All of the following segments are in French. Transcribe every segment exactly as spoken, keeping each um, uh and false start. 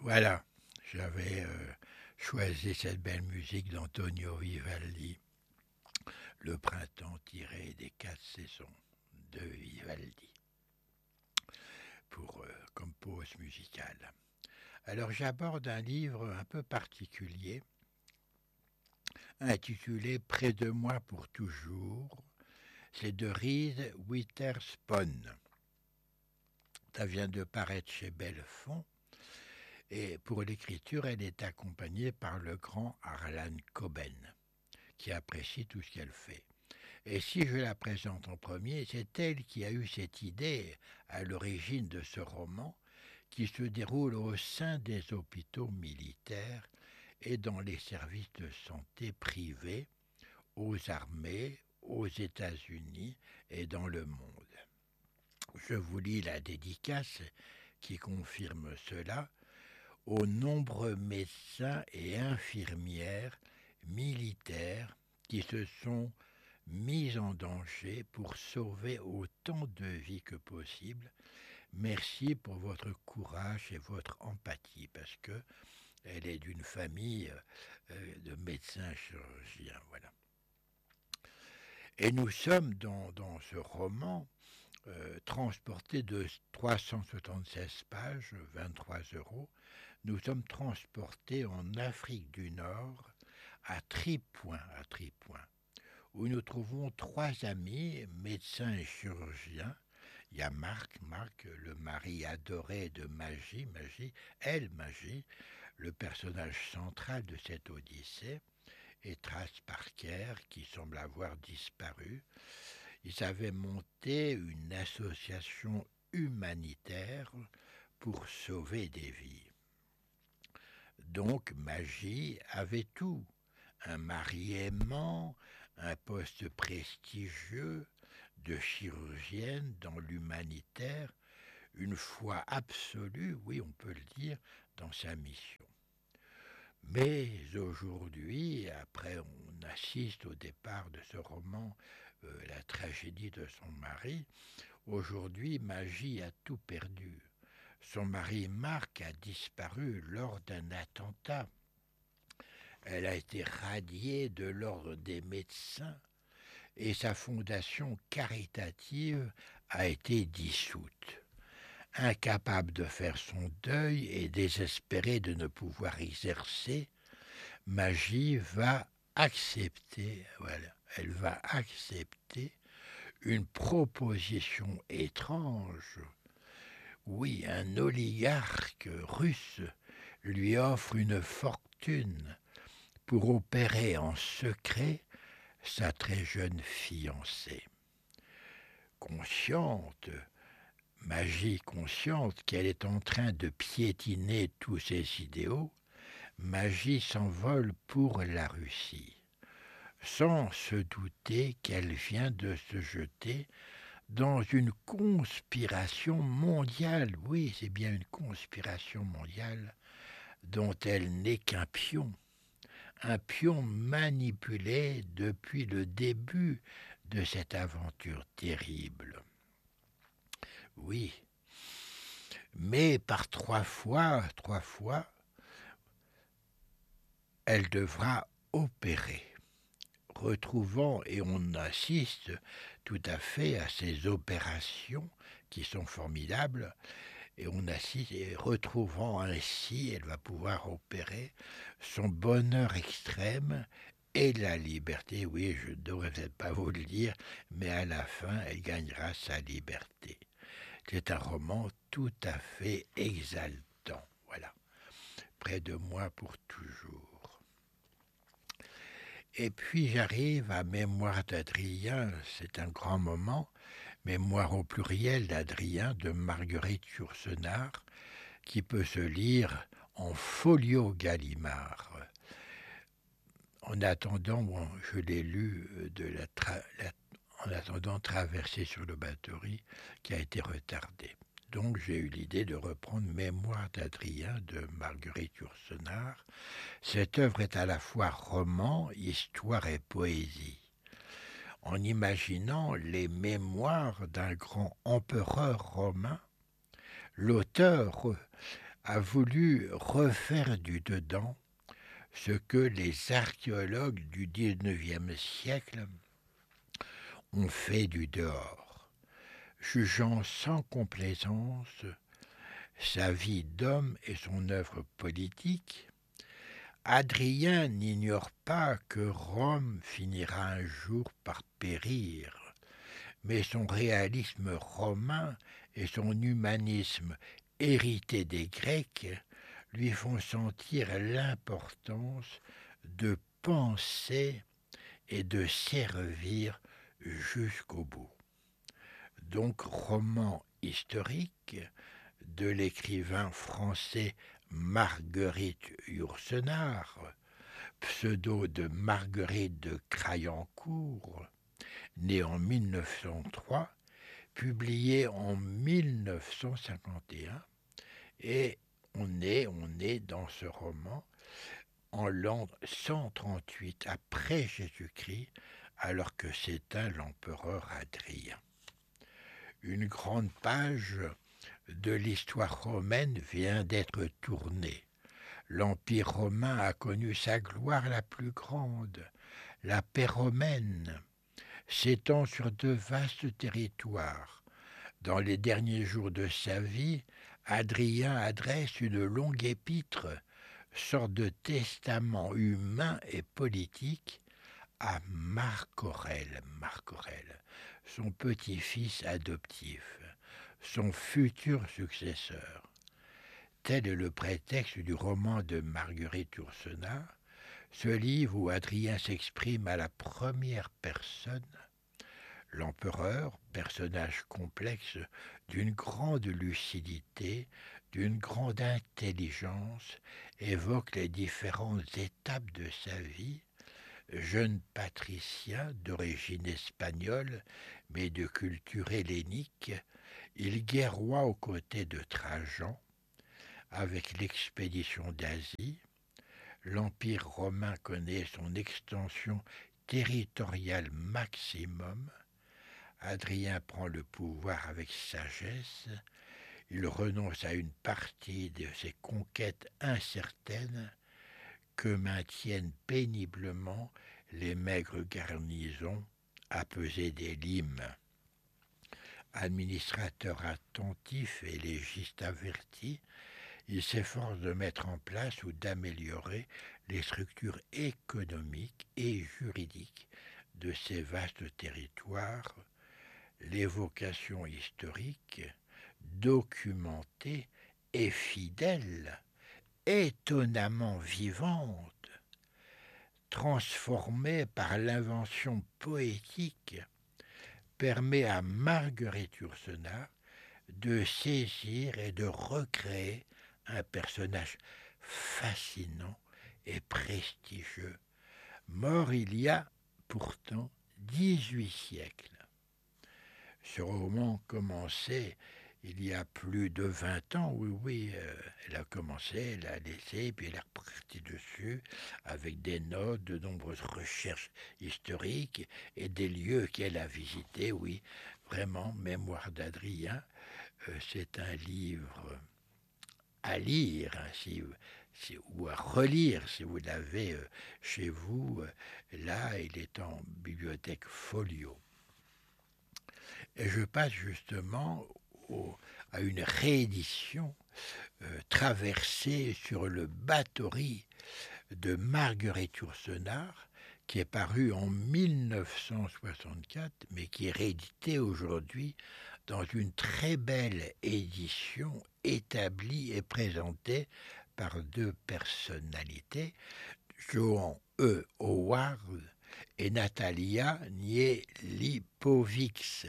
Voilà, j'avais euh, choisi cette belle musique d'Antonio Vivaldi, Le printemps tiré des quatre saisons de Vivaldi, pour, euh, comme pause musicale. Alors j'aborde un livre un peu particulier, intitulé Près de moi pour toujours. C'est de Reese Witherspoon. Ça vient de paraître chez Bellefond. Et pour l'écriture, elle est accompagnée par le grand Harlan Coben, qui apprécie tout ce qu'elle fait. Et si je la présente en premier, c'est elle qui a eu cette idée à l'origine de ce roman qui se déroule au sein des hôpitaux militaires et dans les services de santé privés, aux armées, aux États-Unis et dans le monde. Je vous lis la dédicace qui confirme cela. Aux nombreux médecins et infirmières militaires qui se sont mis en danger pour sauver autant de vies que possible. Merci pour votre courage et votre empathie, parce que elle est d'une famille euh, de médecins chirurgiens, voilà. Et nous sommes dans, dans ce roman euh, transporté de trois cent soixante-seize pages, vingt-trois euros. Nous sommes transportés en Afrique du Nord, à Tripoint, à Tripoint, où nous trouvons trois amis, médecins et chirurgiens. Il y a Marc, Marc, le mari adoré de Magie, Magie, elle, Magie, le personnage central de cette odyssée, et Trace Parker, qui semble avoir disparu. Ils avaient monté une association humanitaire pour sauver des vies. Donc Magie avait tout, un mari aimant, un poste prestigieux de chirurgienne dans l'humanitaire, une foi absolue, oui on peut le dire, dans sa mission. Mais aujourd'hui, après on assiste au départ de ce roman, euh, la tragédie de son mari, aujourd'hui Magie a tout perdu. Son mari Marc a disparu lors d'un attentat. Elle a été radiée de l'ordre des médecins et sa fondation caritative a été dissoute. Incapable de faire son deuil et désespérée de ne pouvoir exercer, Magie va accepter, voilà, elle va accepter une proposition étrange. Oui, un oligarque russe lui offre une fortune pour opérer en secret sa très jeune fiancée. Consciente, Magie consciente qu'elle est en train de piétiner tous ses idéaux, Magie s'envole pour la Russie, sans se douter qu'elle vient de se jeter dans une conspiration mondiale. Oui, c'est bien une conspiration mondiale dont elle n'est qu'un pion. Un pion manipulé depuis le début de cette aventure terrible. Oui, mais par trois fois, trois fois, elle devra opérer, retrouvant, et on assiste tout à fait à ces opérations qui sont formidables, et on assiste, et retrouvant ainsi, elle va pouvoir opérer son bonheur extrême et la liberté. Oui, je ne devrais peut-être pas vous le dire, mais à la fin, elle gagnera sa liberté. C'est un roman tout à fait exaltant, voilà, près de moi pour toujours. Et puis j'arrive à Mémoire d'Adrien, c'est un grand moment, Mémoire au pluriel d'Adrien de Marguerite Yourcenar, qui peut se lire en folio Gallimard. En attendant, bon, je l'ai lu de la, tra- la en attendant Traversée sur le Bathory, qui a été retardé. Donc j'ai eu l'idée de reprendre Mémoire d'Adrien de Marguerite Yourcenar. Cette œuvre est à la fois roman, histoire et poésie. En imaginant les mémoires d'un grand empereur romain, l'auteur a voulu refaire du dedans ce que les archéologues du dix-neuvième siècle ont fait du dehors, jugeant sans complaisance sa vie d'homme et son œuvre politique. Hadrien n'ignore pas que Rome finira un jour par périr, mais son réalisme romain et son humanisme hérité des Grecs lui font sentir l'importance de penser et de servir jusqu'au bout. Donc, roman historique de l'écrivain français Marguerite Yourcenar, pseudo de Marguerite de Crayancourt, née en mille neuf cent trois, publié en mille neuf cent cinquante et un, et on est, on est dans ce roman en l'an cent trente-huit après Jésus-Christ, alors que s'éteint l'empereur Hadrien. Une grande page de l'histoire romaine vient d'être tournée. L'Empire romain a connu sa gloire la plus grande. La paix romaine s'étend sur de vastes territoires. Dans les derniers jours de sa vie, Hadrien adresse une longue épître, sorte de testament humain et politique, à Marc Aurèle, Marc Aurèle, son petit-fils adoptif, son futur successeur. Tel est le prétexte du roman de Marguerite Yourcenar, ce livre où Hadrien s'exprime à la première personne. L'empereur, personnage complexe d'une grande lucidité, d'une grande intelligence, évoque les différentes étapes de sa vie. Jeune patricien d'origine espagnole, mais de culture hellénique, il guerroie aux côtés de Trajan. Avec l'expédition d'Asie, l'Empire romain connaît son extension territoriale maximum. Hadrien prend le pouvoir avec sagesse. Il renonce à une partie de ses conquêtes incertaines que maintiennent péniblement les maigres garnisons à peser des limes. Administrateur attentif et légiste averti, il s'efforce de mettre en place ou d'améliorer les structures économiques et juridiques de ces vastes territoires. L'évocation historique, documentée et fidèle, étonnamment vivante, transformée par l'invention poétique, permet à Marguerite Yourcenar de saisir et de recréer un personnage fascinant et prestigieux, mort il y a pourtant dix-huit siècles. Ce roman commençait il y a plus de vingt ans, oui, oui, euh, elle a commencé, elle a laissé, puis elle est repartie dessus avec des notes, de nombreuses recherches historiques et des lieux qu'elle a visités, oui, vraiment, Mémoire d'Hadrien, euh, c'est un livre à lire, hein, si, si, ou à relire si vous l'avez euh, chez vous. Là, il est en bibliothèque Folio. Et je passe justement au, à une réédition euh, traversée sur le Bathory de Marguerite Yourcenar, qui est parue en mille neuf cent soixante-quatre, mais qui est rééditée aujourd'hui dans une très belle édition établie et présentée par deux personnalités, Joan E. Howard et Natalia Nielipovics,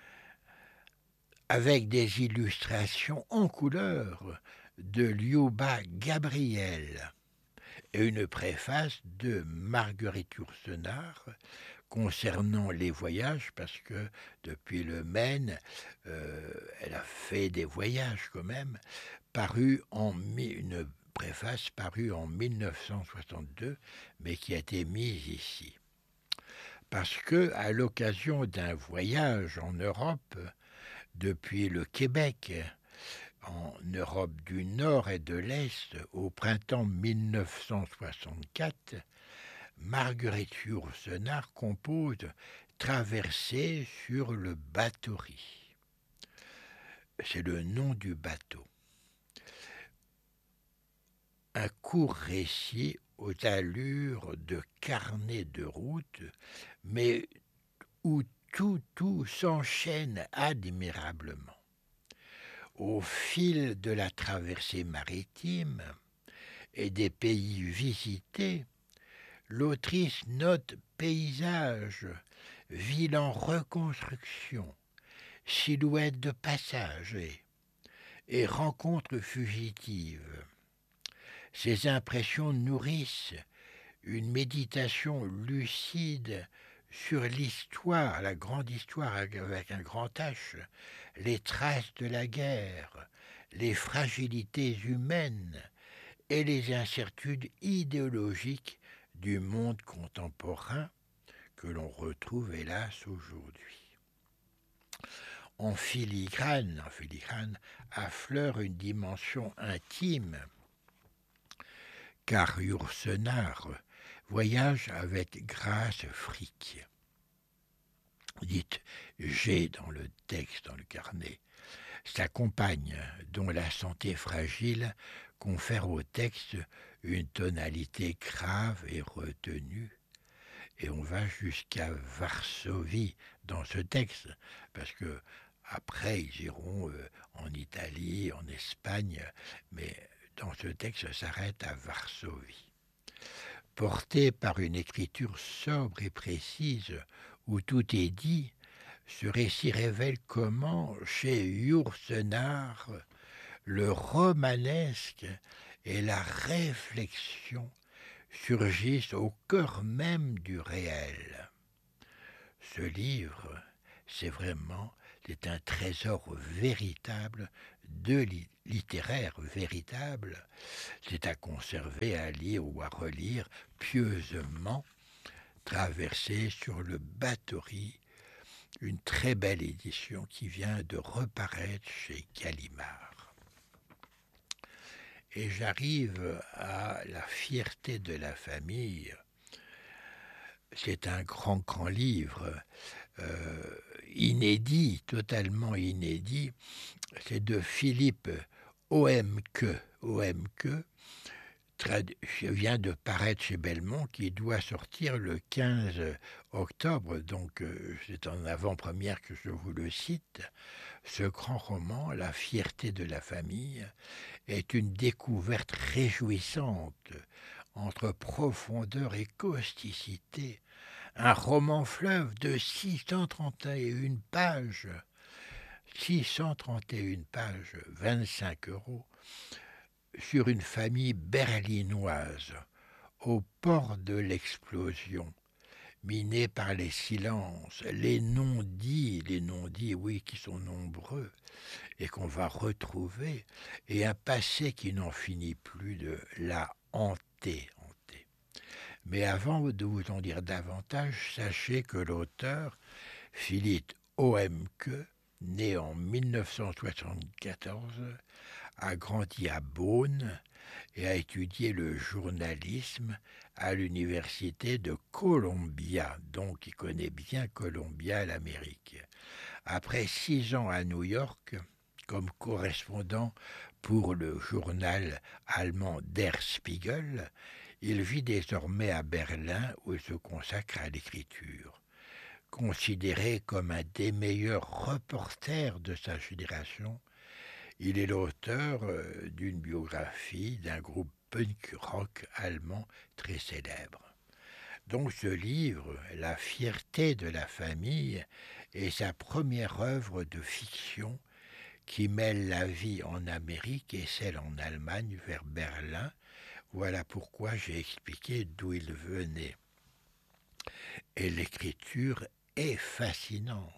avec des illustrations en couleur de Liuba Gabriel et une préface de Marguerite Yourcenar concernant les voyages, parce que depuis le Maine, euh, elle a fait des voyages quand même, paru en une préface parue en mille neuf cent soixante-deux, mais qui a été mise ici. Parce que, à l'occasion d'un voyage en Europe, depuis le Québec en Europe du Nord et de l'Est au printemps mille neuf cent soixante-quatre, Marguerite Yourcenar compose Traversée sur le Bathory. C'est le nom du bateau. Un court récit aux allures de carnet de route, mais où tout, tout s'enchaîne admirablement. Au fil de la traversée maritime et des pays visités, l'autrice note paysages, villes en reconstruction, silhouettes de passage et, et rencontres fugitives. Ces impressions nourrissent une méditation lucide sur l'histoire, la grande histoire avec un grand H, les traces de la guerre, les fragilités humaines et les incertitudes idéologiques du monde contemporain que l'on retrouve hélas aujourd'hui. En filigrane, en filigrane affleure une dimension intime, car Yourcenar voyage avec Grace Frick. Dites G dans le texte, dans le carnet. Sa compagne, dont la santé fragile confère au texte une tonalité grave et retenue. Et on va jusqu'à Varsovie dans ce texte, parce que après ils iront euh, en Italie, en Espagne, mais dans ce texte, ça s'arrête à Varsovie. Porté par une écriture sobre et précise, où tout est dit, ce récit révèle comment, chez Yourcenar, le romanesque et la réflexion surgissent au cœur même du réel. Ce livre, c'est vraiment, c'est un trésor véritable, de li- littéraire véritable. C'est à conserver, à lire ou à relire pieusement. Traversée sur le Bathory, une très belle édition qui vient de reparaître chez Gallimard. Et j'arrive à La fierté de la famille. C'est un grand, grand livre, euh, inédit, totalement inédit. C'est de Philippe Ohemke, Ohemke, trad- vient de paraître chez Belmont, qui doit sortir le quinze octobre, donc euh, c'est en avant-première que je vous le cite. Ce grand roman, La fierté de la famille, est une découverte réjouissante entre profondeur et causticité. Un roman fleuve de six cent trente et une pages, six cent trente et une pages, vingt-cinq euros, sur une famille berlinoise, au port de l'explosion, minée par les silences, les non-dits, les non-dits, oui, qui sont nombreux, et qu'on va retrouver, et un passé qui n'en finit plus de la hanter. hanter. Mais avant de vous en dire davantage, sachez que l'auteur, Philippe Ohemke, né en mille neuf cent soixante-quatorze, a grandi à Beaune et a étudié le journalisme à l'université de Columbia, donc il connaît bien Columbia, l'Amérique. Après six ans à New York, comme correspondant pour le journal allemand Der Spiegel, il vit désormais à Berlin où il se consacre à l'écriture. Considéré comme un des meilleurs reporters de sa génération, il est l'auteur euh, d'une biographie d'un groupe punk rock allemand très célèbre. Donc ce livre, La fierté de la famille, est sa première œuvre de fiction qui mêle la vie en Amérique et celle en Allemagne vers Berlin. Voilà pourquoi j'ai expliqué d'où il venait. Et l'écriture est fascinante,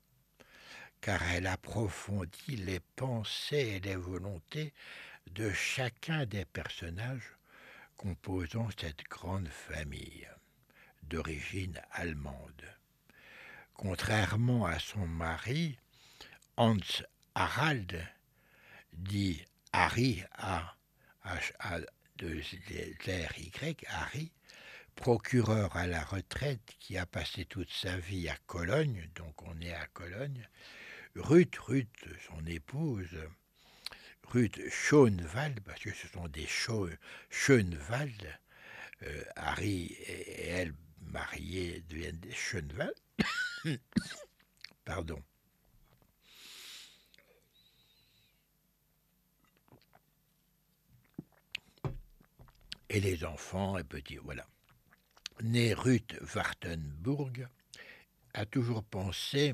car elle approfondit les pensées et les volontés de chacun des personnages composant cette grande famille d'origine allemande. Contrairement à son mari, Hans Harald, dit Harry, A H A deux R Y, Harry, procureur à la retraite qui a passé toute sa vie à Cologne, donc on est à Cologne, Ruth, Ruth, son épouse, Ruth Schoenwald, parce que ce sont des Schoenwald, euh, Harry et elle mariés deviennent des Schoenwald, pardon. Et les enfants, et petits, voilà. Née Ruth Wartenburg, a toujours pensé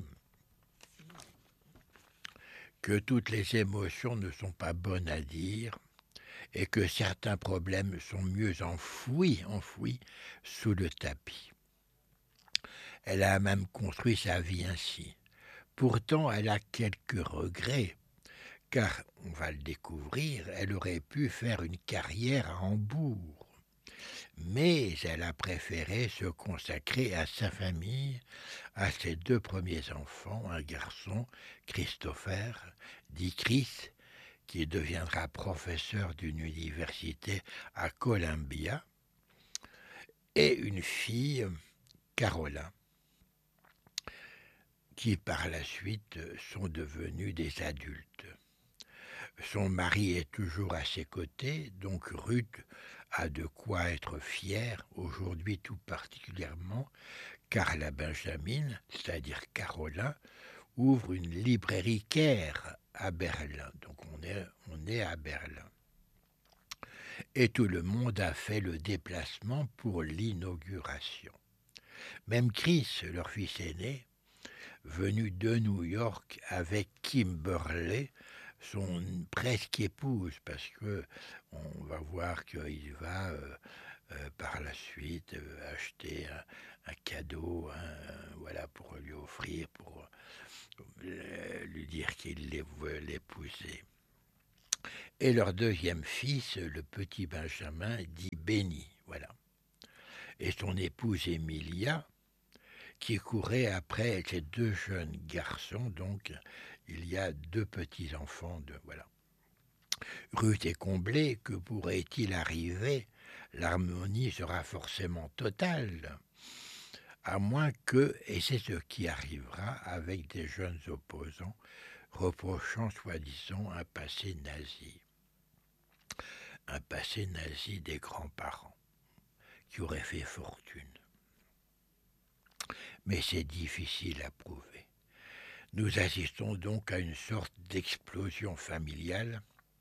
que toutes les émotions ne sont pas bonnes à dire et que certains problèmes sont mieux enfouis, enfouis sous le tapis. Elle a même construit sa vie ainsi. Pourtant, elle a quelques regrets, car, on va le découvrir, elle aurait pu faire une carrière à Hambourg. Mais elle a préféré se consacrer à sa famille, à ses deux premiers enfants, un garçon, Christopher, dit Chris, qui deviendra professeur d'une université à Columbia, et une fille, Caroline, qui par la suite sont devenus des adultes. Son mari est toujours à ses côtés, donc Ruth a de quoi être fière, aujourd'hui tout particulièrement, car la Benjamin, c'est-à-dire Caroline, ouvre une librairie Care à Berlin. Donc on est, on est à Berlin. Et tout le monde a fait le déplacement pour l'inauguration. Même Chris, leur fils aîné, venu de New York avec Kimberly, son presque épouse, parce que on va voir qu'il va euh, euh, par la suite euh, acheter un, un cadeau, un, voilà, pour lui offrir, pour euh, lui dire qu'il veut l'épouser. Et leur deuxième fils, le petit Benjamin, dit Benny, voilà. Et son épouse Emilia, qui courait après ces deux jeunes garçons, donc il y a deux petits-enfants, de, voilà. Ruth est comblée, que pourrait-il arriver? L'harmonie sera forcément totale, à moins que, et c'est ce qui arrivera avec des jeunes opposants, reprochant soi-disant un passé nazi. Un passé nazi des grands-parents, qui aurait fait fortune. Mais c'est difficile à prouver. Nous assistons donc à une sorte d'explosion familiale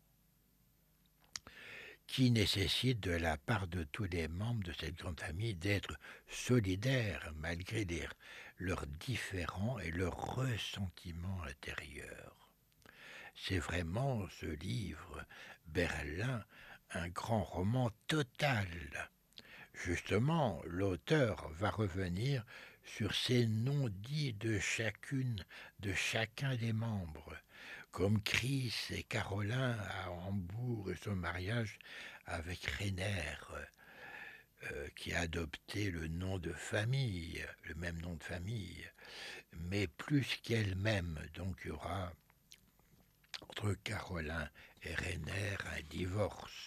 qui nécessite de la part de tous les membres de cette grande famille d'être solidaires malgré les, leurs différends et leurs ressentiments intérieurs. C'est vraiment ce livre, Berlin, un grand roman total. Justement, l'auteur va revenir sur ces non-dits de chacune, de chacun des membres, comme Chris et Caroline à Hambourg et son mariage avec Rainer, euh, qui a adopté le nom de famille, le même nom de famille, mais plus qu'elle-même. Donc il y aura entre Caroline et Rainer un divorce.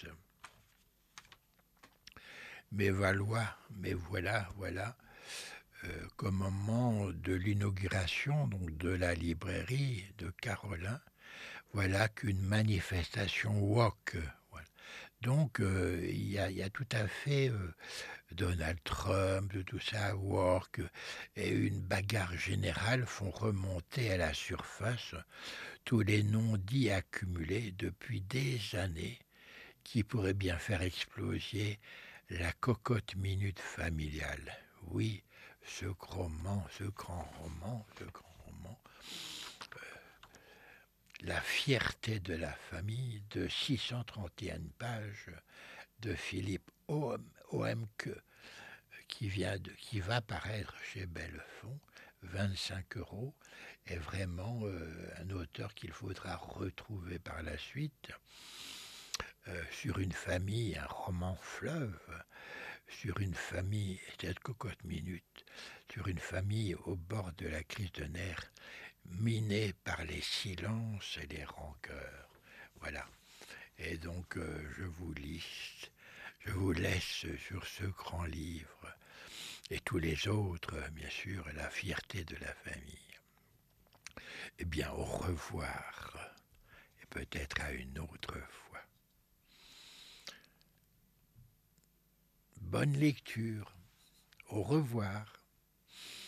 Mais voilà, mais voilà, voilà, euh, qu'au moment de l'inauguration donc de la librairie de Caroline, voilà qu'une manifestation woke. Voilà. Donc euh, il y, y a tout à fait euh, Donald Trump, tout ça, woke, et une bagarre générale font remonter à la surface tous les non-dits accumulés depuis des années qui pourraient bien faire exploser la cocotte minute familiale. Oui, ce roman, ce grand roman, ce grand roman, euh, La fierté de la famille de six cent trente et un pages de Philippe Oemke, qui, vient de, qui va paraître chez Bellefond, vingt-cinq euros, est vraiment euh, un auteur qu'il faudra retrouver par la suite. Euh, sur une famille, un roman fleuve, sur une famille, cette cocotte minute, sur une famille au bord de la crise de nerfs, minée par les silences et les rancœurs. Voilà. Et donc, euh, je vous liste, je vous laisse sur ce grand livre et tous les autres, bien sûr, la fierté de la famille. Eh bien, au revoir, et peut-être à une autre fois. Bonne lecture. Au revoir.